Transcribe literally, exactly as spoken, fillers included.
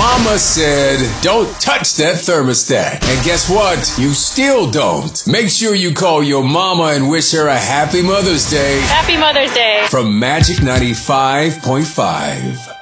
Mama said, don't touch that thermostat. And guess what? You still don't. Make sure you call your mama and wish her a happy Mother's Day. Happy Mother's Day. From Magic ninety-five point five.